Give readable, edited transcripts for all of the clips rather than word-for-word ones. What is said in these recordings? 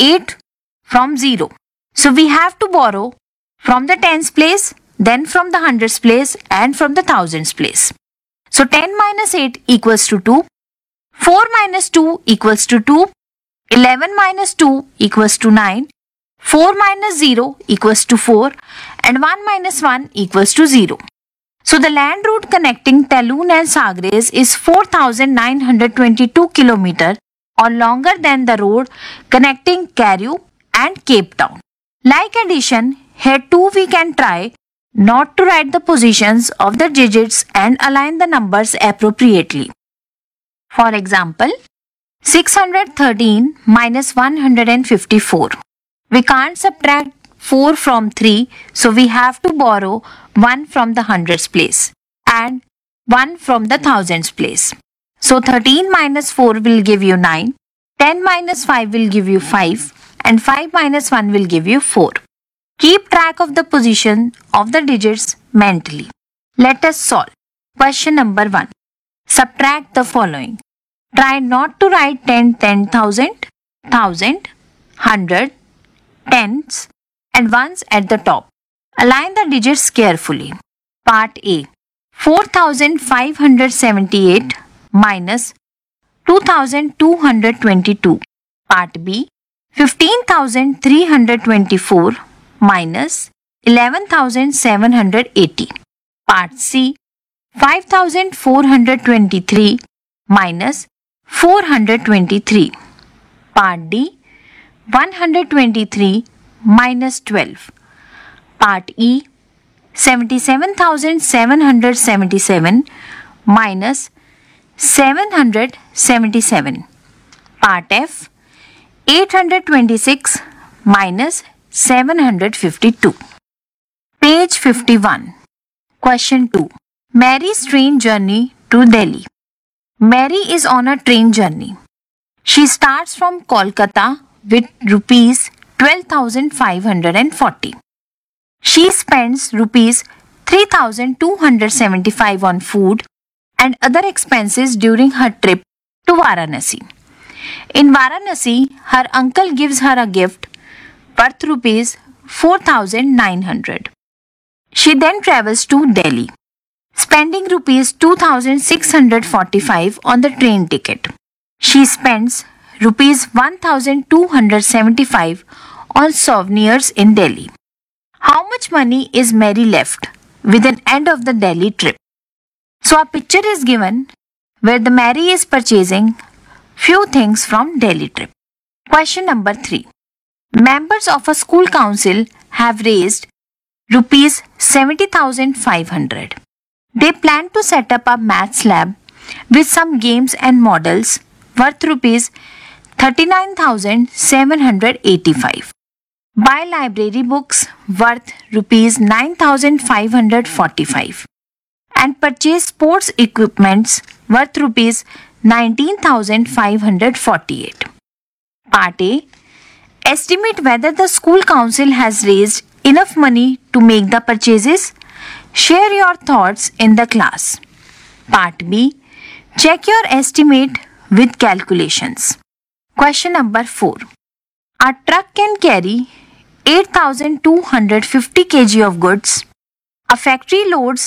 8 from 0. So we have to borrow from the tens place, then from the hundreds place and from the thousands place. So 10 minus 8 equals to 2. 4 minus 2 equals to 2. 11 minus 2 equals to 9. 4 minus 0 equals to 4 and 1 minus 1 equals to 0. So the land route connecting Talun and Sagres is 4,922 km or longer than the road connecting Carew and Cape Town. Like addition, here too we can try not to write the positions of the digits and align the numbers appropriately. For example, 613 minus 154. We can't subtract 4 from 3, so we have to borrow 1 from the hundreds place and 1 from the thousands place. So 13 minus 4 will give you 9, 10 minus 5 will give you 5 and 5 minus 1 will give you 4. Keep track of the position of the digits mentally. Let us solve. Question number 1. Subtract the following. Try not to write 10, 10,000, 1,000, 100, tens and ones at the top. Align the digits carefully. Part A. 4,578 minus 2,222. Part B. 15,324 minus 11,780. Part C. 5,423 minus 423. Part D. 123 minus 12. Part E. 77,777 minus 777. Part F. 826 minus 752. Page 51. Question 2. Mary's train journey to Delhi. Mary is on a train journey. She starts from Kolkata with rupees 12,540. She spends rupees 3,275 on food and other expenses during her trip to Varanasi. In Varanasi, her uncle gives her a gift worth rupees 4,900. She then travels to Delhi, spending rupees 2,645 on the train ticket. She spends rupees 1,275 on souvenirs in Delhi. How much money is Mary left with an end of the Delhi trip? So a picture is given where the Mary is purchasing few things from Delhi trip. Question number 3. Members of a school council have raised rupees 70,500. They plan to set up a maths lab with some games and models worth rupees 39,785. Buy library books worth rupees 9,545 and purchase sports equipments worth rupees 19,548. Part A. Estimate whether the school council has raised enough money to make the purchases. Share your thoughts in the class. Part B. Check your estimate with calculations. Question number 4. A truck can carry 8,250 kg of goods. A factory loads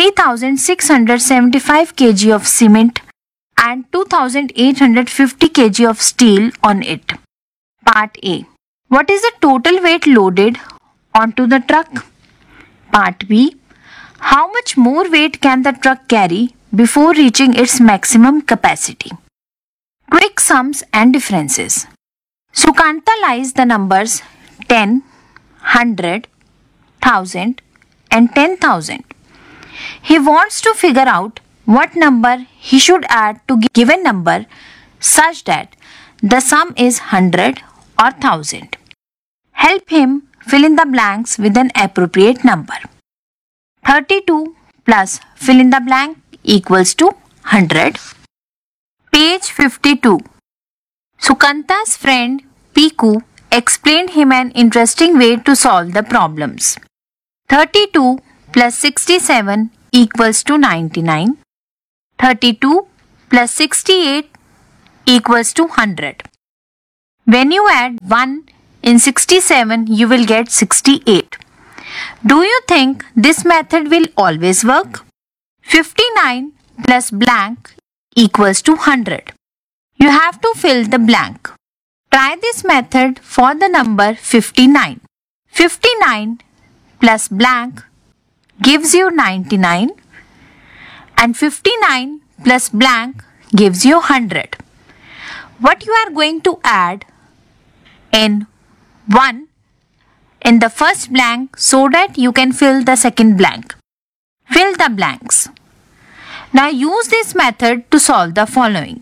3,675 kg of cement and 2,850 kg of steel on it. Part A. What is the total weight loaded onto the truck? Part B. How much more weight can the truck carry before reaching its maximum capacity? Quick sums and differences. Sukanta lies the numbers 10, 100, 1000 and 10,000. He wants to figure out what number he should add to given number such that the sum is 100 or 1000. Help him fill in the blanks with an appropriate number. 32 plus fill in the blank equals to 100. Page 52. Sukanta's friend Piku explained him an interesting way to solve the problems. 32 plus 67 equals to 99. 32 plus 68 equals to 100. When you add 1 in 67, you will get 68. Do you think this method will always work? 59 plus blank equals to 100. You have to fill the blank. Try this method for the number 59. 59 plus blank gives you 99 and 59 plus blank gives you 100. What you are going to add in 1 in the first blank so that you can fill the second blank. Fill the blanks. Now use this method to solve the following.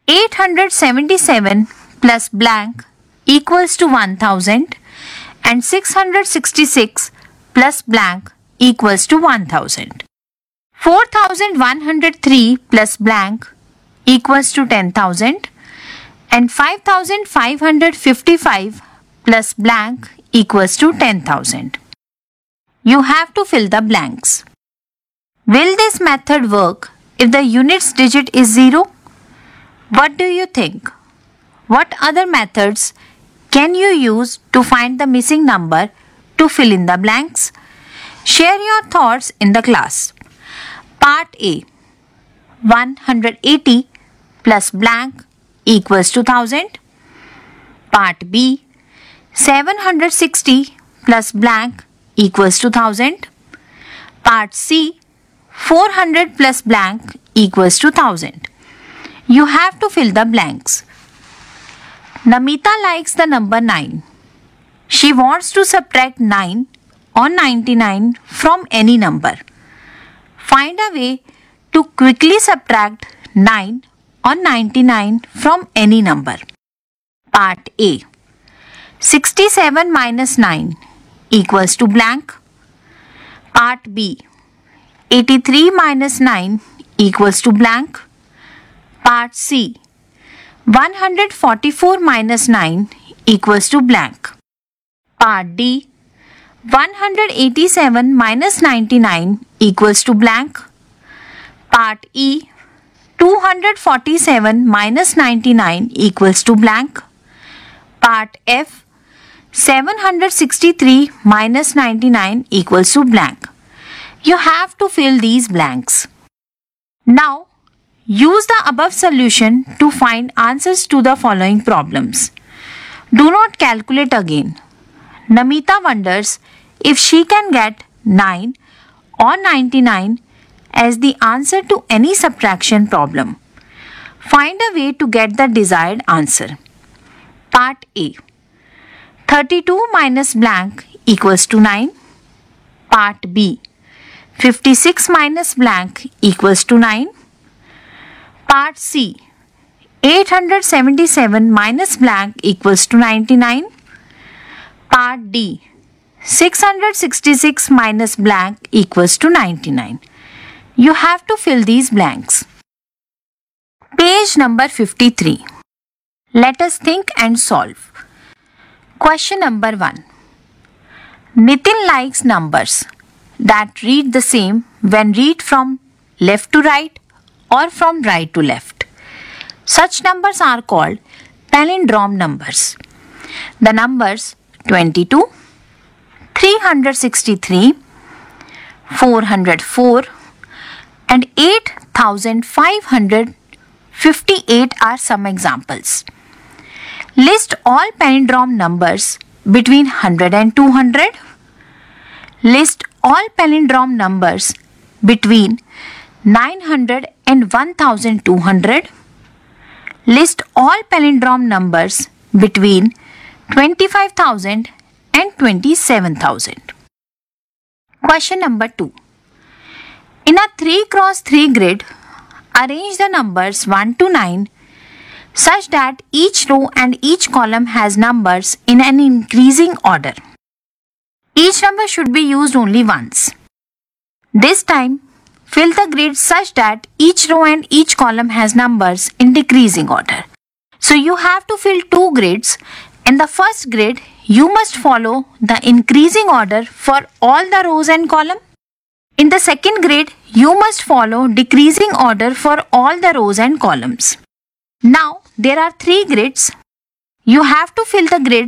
877 plus blank equals to 1000 and 666 plus blank equals to 1000. 4103 plus blank equals to 10,000 and 5555 plus blank equals to 10,000. You have to fill the blanks. Will this method work if the units digit is 0? What do you think? What other methods can you use to find the missing number to fill in the blanks? Share your thoughts in the class. Part A. 180 plus blank equals to 1000. Part B. 760 plus blank equals to 1000. Part C. 400 plus blank equals to 1000. You have to fill the blanks. Namita likes the number 9. She wants to subtract 9 or 99 from any number. Find a way to quickly subtract 9 or 99 from any number. Part A. 67 minus 9 equals to blank. Part B. 83 minus 9 equals to blank. Part C. 144 minus 9 equals to blank. Part D. 187 minus 99 equals to blank. Part E. 247 minus 99 equals to blank. Part F. 763 minus 99 equals to blank. You have to fill these blanks. Now, use the above solution to find answers to the following problems. Do not calculate again. Namita wonders if she can get 9 or 99 as the answer to any subtraction problem. Find a way to get the desired answer. Part A. 32 minus blank equals to 9. Part B. 56 minus blank equals to 9. Part C. 877 minus blank equals to 99. Part D. 666 minus blank equals to 99. You have to fill these blanks. Page number 53. Let us think and solve. Question number 1. Nitin likes numbers that read the same when read from left to right or from right to left. Such numbers are called palindrome numbers. The numbers 22, 363, 404 and 8558 are some examples. List all palindrome numbers between 100 and 200. List all palindrome numbers between 900 and 1200. List all palindrome numbers between 25,000 and 27,000. Question number 2. In a 3x3 grid, arrange the numbers 1 to 9 such that each row and each column has numbers in an increasing order. Each number should be used only once. This time, fill the grid such that each row and each column has numbers in decreasing order. So you have to fill two grids. In the first grid, you must follow the increasing order for all the rows and columns. In the second grid, you must follow decreasing order for all the rows and columns. Now, there are three grids. You have to fill the grid